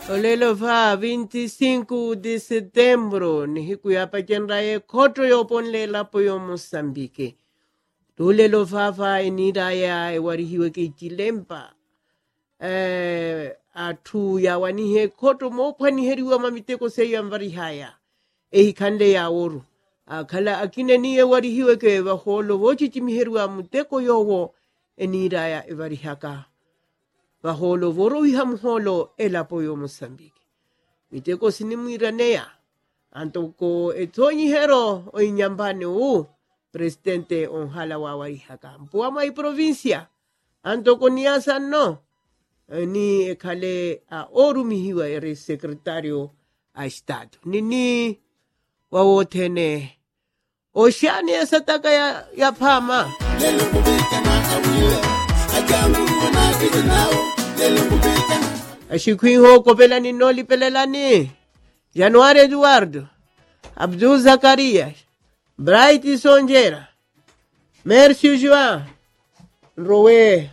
Olelo va 25 de setembro ni hiku ya pajenra e koto yo ponle la po yo Mozambique. Tulelo va enira ya e warihiwe ke chilempa. Atu ya wanihe koto mo pani heriwa mamiteko se ya mvarihaya. Hikande ya oru. Kala akine ni e warihiwe ke waholo wochi chimiheriwa muteko yowo enira ya e warihaka. Baholo voro ihamholo el apoyo Mozambique. Miteko sinimiranea. Antoko etonyi hero o inyambane presidente onhala wawarihaka. Mpuama i provincia. Antoko niasa no. Ni ekale a oru mihiwa ere secretario a estado. Nini wawotene. Oshani esataka ya pama. Lelo kubika na awile. Ajamu wana nao. Ashikuinho kopelani noli pelelani Januari Eduardo Abdul Zacarias Bright Sonjera Merci João Roe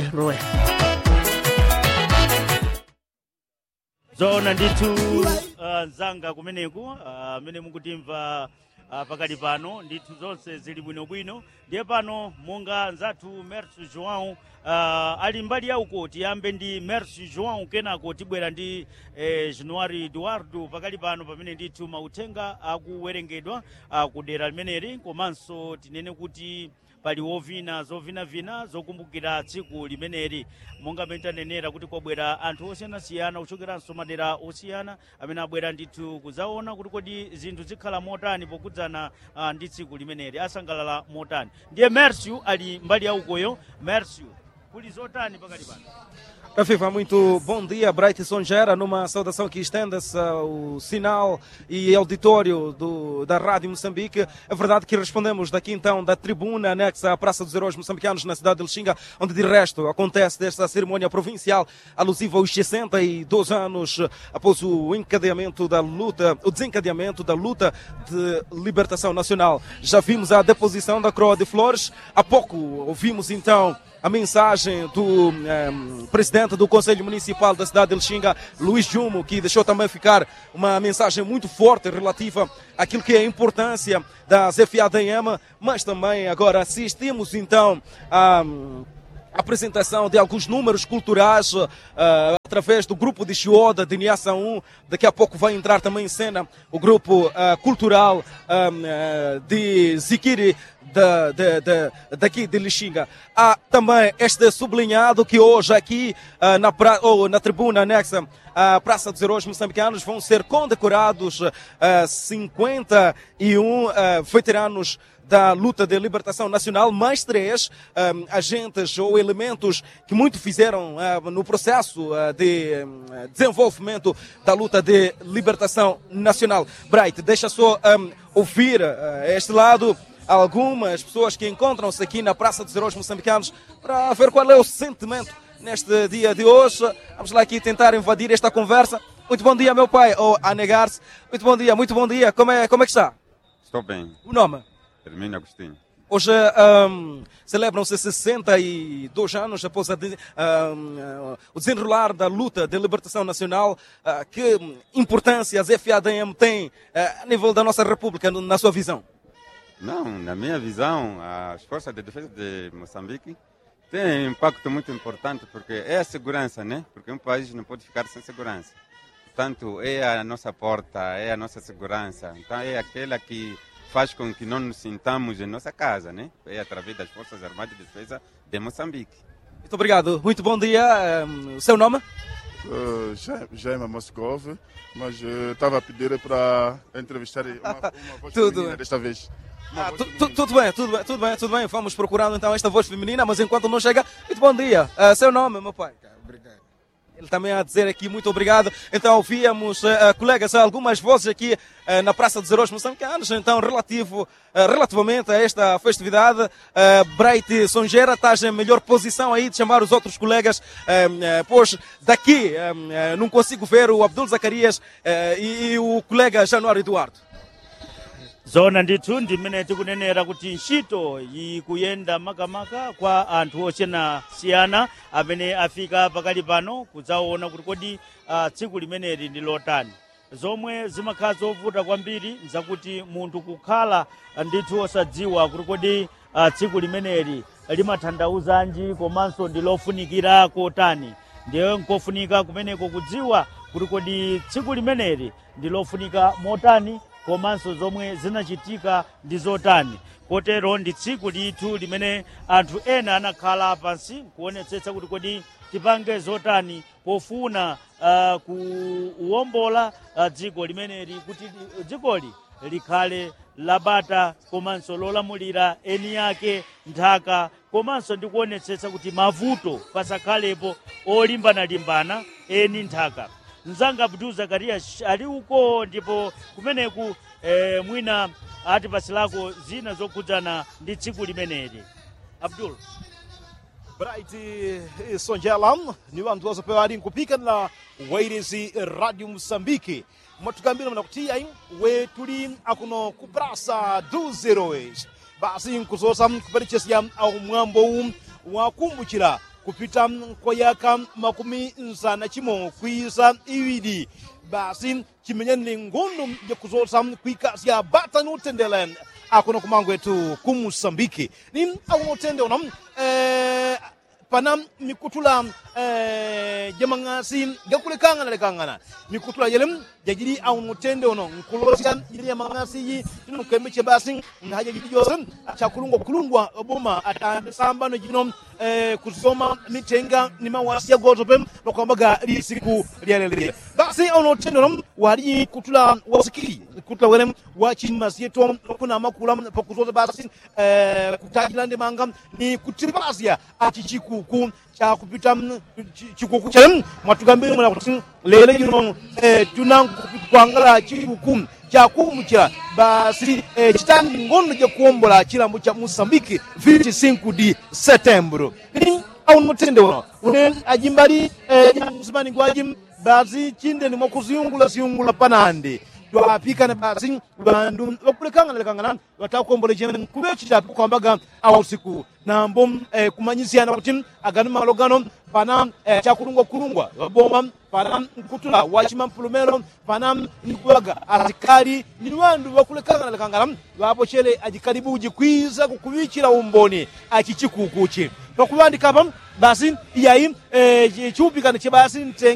Zona nditu nzanga kumeneku mene mukutimva pakali pano ndithu zonse zili bwinobwino ndiye pano monga nzathu Merci João ali mbali yauko tiyambe ndi Merci João kenako tibwera ndi Januari Eduardo pakali pano pamene ndithu mauthenga akuwerengedwa kudera limeneli komanso tinene kuti pali zovina zokumbukira tsiku limeneli monga mentanenera kuti kwabwera anthu osiyanasiyana kuchokeranso madera osiyana amene abwera ndithu kuzaona kuti kodi zinthu zikhala motani pokudzana ndi tsiku limeneli asangalala motani ndiye Merci ali mbali yaukoyo Merci kuli zotani pakali pano. Rafifa, muito bom dia. Bright Sonjera, numa saudação que estenda-se ao sinal e auditório da Rádio Moçambique. É verdade que respondemos daqui então da tribuna anexa à Praça dos Heróis Moçambicanos na cidade de Lixinga, onde de resto acontece esta cerimônia provincial alusiva aos 62 anos após o desencadeamento da luta de libertação nacional. Já vimos a deposição da coroa de flores. Há pouco ouvimos então a mensagem do presidente do Conselho Municipal da cidade de Lixinga, Luís Jumo, que deixou também ficar uma mensagem muito forte relativa àquilo que é a importância da ZFADM, mas também agora assistimos então a apresentação de alguns números culturais através do grupo de Xioda, de Niassa 1. Daqui a pouco vai entrar também em cena o grupo cultural de Zikiri, daqui de Lixinga. Há também este sublinhado que hoje aqui na tribuna anexa à Praça dos Heróis Moçambicanos vão ser condecorados 51 veteranos da luta de libertação nacional, mais 3 agentes ou elementos que muito fizeram no processo de desenvolvimento da luta de libertação nacional. Bright, deixa só ouvir este lado algumas pessoas que encontram-se aqui na Praça dos Heróis Moçambicanos para ver qual é o sentimento neste dia de hoje. Vamos lá aqui tentar invadir esta conversa. Muito bom dia, meu pai, ou a negar-se. Muito bom dia. Como é que está? Estou bem. O nome? Hermínio Agostinho. Hoje celebram-se 62 anos após o desenrolar da luta de libertação nacional. Que importância a ZFADM tem a nível da nossa República, na sua visão? Não, na minha visão, as forças de defesa de Moçambique têm um impacto muito importante, porque é a segurança, né? Porque um país não pode ficar sem segurança. Portanto, é a nossa porta, é a nossa segurança. Então, é aquela que faz com que não nos sintamos em nossa casa, né? É através das Forças Armadas de Defesa de Moçambique. Muito obrigado. Muito bom dia. Seu nome? Jaime Moscov, mas estava a pedir para entrevistar uma voz feminina desta vez. Tudo bem. Vamos procurando então esta voz feminina, mas enquanto não chega, muito bom dia. Seu nome, meu pai? Obrigado. Ele também a dizer aqui muito obrigado. Então ouvíamos, colegas, algumas vozes aqui na Praça dos Heróis Moçambicanos, então relativamente a esta festividade. Bright Sonjera, estás em melhor posição aí de chamar os outros colegas, pois daqui não consigo ver o Abdul Zacarias e o colega Januário Eduardo. zona ndithu ndimene tikunenera kuti ntchito ikuyenda makamaka kwa anthu osiyanasiyana amene afika pakali pano kudzaona kuti kodi tsiku limeneli ndi lotani. Zomwe zimakhala zovuta kwambiri nzakuti munthu kukhala ndithu osadziwa kuti kodi tsiku limeneli limathandauzanji komanso ndi lofunikira kotani. Ndiye nkofunika kumeneko kudziwa kuti kodi tsiku limeneli ndi lofunika motani komanso zomwe zinachitika ndi zotani. Kotero ndi tsiku lithu limene anthu ena anakhala pansi kuonetsetsa kuti kodi tipange zotani pofuna kuwombola dziko limeneli kuti dzikoli likhale labata komanso lolamulira eni yake nthaka komanso ndi kuonetsetsa kuti mavuto pasakhalepo olimbana-limbana eni nthaka. Mzanga Abdul Zakarias ali uko ndipo kumeneku mwina atipasilako zina zokhudzana ndi tsiku limeneli. Abdul. Bright Sonjela ni wanthu wazopewa ali nkupika na wairesi Radio Msambiki. Mwatukambira mnakutia we tuli akuno kuprasa 2-0. Basi nkuzosa kuperichesia au mwambo wakumbukira kupita kwa yaka makumi nzana chimo kuiza iwidi. Basi chimenyeni ngondo ya kuzosa kuikazia bata nutendele akuno kumangwetu kumusambiki. Ni au nutende onam panam mikutula jamangasi gakulekangana lekangana mikutula yelem jagiri au mutende ono nkulosia jiri jamangasi yi tunukemeche basi ngaja jijosen chakulungwa oboma atasamba no jino kuzoma mitenga ni mawasi ya gozopem nokwambaga siku lyalele basi ono tende ono wali kutula wasikiri kutula welem wachimasi yeto kuna makula pokuzoza basi kutajilande manga ni kutibazia achichiku cha kupita chikuku cha mwatugambira mwana kuti lele jino tunankuangala chikuku cha kumcha basi chitani ngondo je kuombola chilambo cha Mosambiki 25 de setembro ni au mutende wono une ajimbali msimani gwajim basi chinde ni mokuziyungula panande twapika na basi bandu bakulekanga lekangana batakombole jene kubechi kwambaga awusiku na mbom kumanyisiana kuti aganu malogano pana chakulungwa boma pana kutula wachima mpulumero pana nikwaga atikali ni wandu bakulekanga lekangana bapo chele ajikaribuji kwiza kukubichira umboni achichikukuchi bakubandika basi yayi chupika ne chebasi